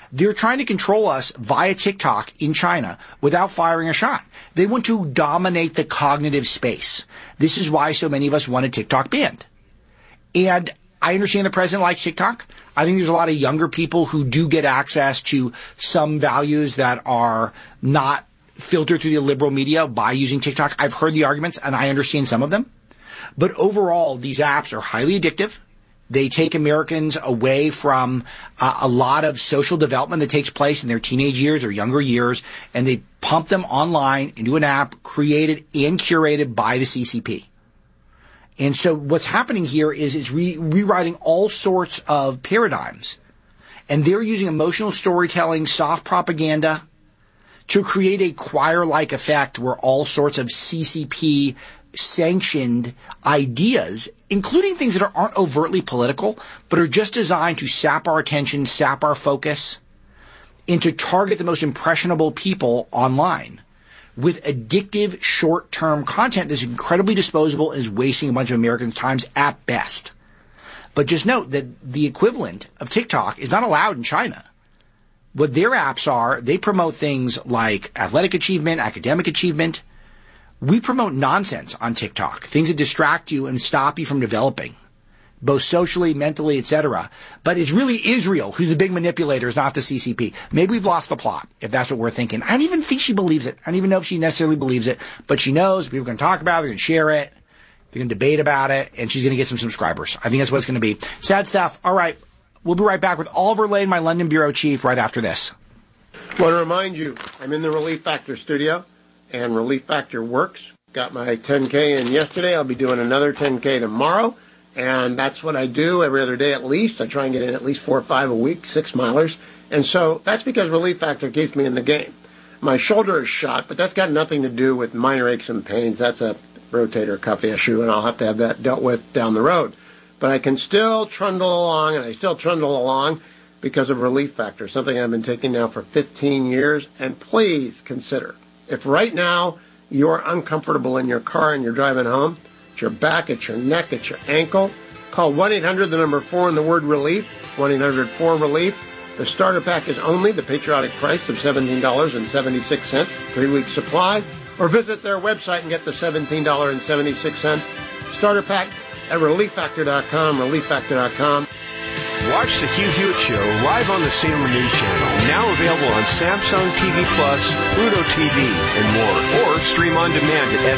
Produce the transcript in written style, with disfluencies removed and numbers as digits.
They're trying to control us via TikTok in China without firing a shot. They want to dominate the cognitive space. This is why so many of us wanted TikTok banned. And I understand the president likes TikTok. I think there's a lot of younger people who do get access to some values that are not filtered through the liberal media by using TikTok. I've heard the arguments, and I understand some of them. But overall, these apps are highly addictive. They take Americans away from a lot of social development that takes place in their teenage years or younger years, and they pump them online into an app created and curated by the CCP. And so what's happening here is it's rewriting all sorts of paradigms. And they're using emotional storytelling, soft propaganda to create a choir-like effect where all sorts of CCP sanctioned ideas, including things that aren't overtly political, but are just designed to sap our attention, sap our focus, and to target the most impressionable people online with addictive short-term content that's incredibly disposable and is wasting a bunch of Americans' time at best. But just note that the equivalent of TikTok is not allowed in China. What their apps are, they promote things like athletic achievement, academic achievement. We promote nonsense on TikTok, things that distract you and stop you from developing, both socially, mentally, etc. But it's really Israel who's the big manipulator, is not the CCP. Maybe we've lost the plot, if that's what we're thinking. I don't even think she believes it. I don't even know if she necessarily believes it. But she knows people are going to talk about it, they're going to share it, they're going to debate about it, and she's going to get some subscribers. I think that's what it's going to be. Sad stuff. All right. We'll be right back with Oliver Lane, my London bureau chief, right after this. I want to remind you, I'm in the Relief Factor studio, and Relief Factor works. Got my 10K in yesterday. I'll be doing another 10K tomorrow. And that's what I do every other day at least. I try and get in at least 4 or 5 a week, 6 milers. And so that's because Relief Factor keeps me in the game. My shoulder is shot, but that's got nothing to do with minor aches and pains. That's a rotator cuff issue, and I'll have to have that dealt with down the road. But I can still trundle along, and I still trundle along because of Relief Factor, something I've been taking now for 15 years. And please consider, if right now you're uncomfortable in your car and you're driving home, it's your back, it's your neck, it's your ankle, call 1-800, the number 4 and the word relief, 1-800-4-RELIEF. The starter pack is only the patriotic price of $17.76, 3-week supply, or visit their website and get the $17.76 starter pack at relieffactor.com, relieffactor.com. Watch the Hugh Hewitt Show live on the Sailor News Channel, now available on Samsung TV Plus, Pluto TV, and more, or stream on demand at